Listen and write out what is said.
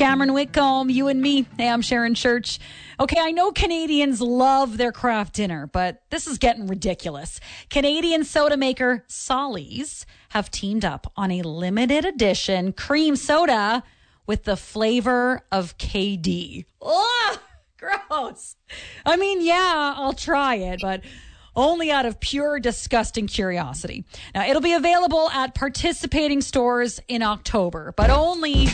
Cameron Whitcomb, you and me. Hey, I'm Sharon Church. Okay, I know Canadians love their craft dinner, but this is getting ridiculous. Canadian soda maker Solly's have teamed up on a limited edition cream soda with the flavor of KD. Ugh, gross. I mean, yeah, I'll try it, but only out of pure disgusting curiosity. Now, it'll be available at participating stores in October, but only